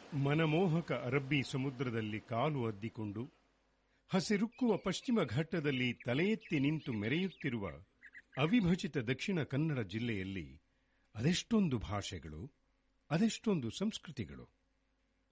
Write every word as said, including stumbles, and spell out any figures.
ಮನಮೋಹಕ ಅರಬ್ಬಿ ಸಮುದ್ರದಲ್ಲಿ ಕಾಲು ಅದ್ದಿಕೊಂಡು ಹಸಿರುಕ್ಕುವ ಪಶ್ಚಿಮ ಘಟ್ಟದಲ್ಲಿ ತಲೆ ಎತ್ತಿ ನಿಂತು ಮೆರೆಯುತ್ತಿರುವ ಅವಿಭಜಿತ ದಕ್ಷಿಣ ಕನ್ನಡ ಜಿಲ್ಲೆಯಲ್ಲಿ ಅದೆಷ್ಟೊಂದು ಭಾಷೆಗಳು, ಅದೆಷ್ಟೊಂದು ಸಂಸ್ಕೃತಿಗಳು.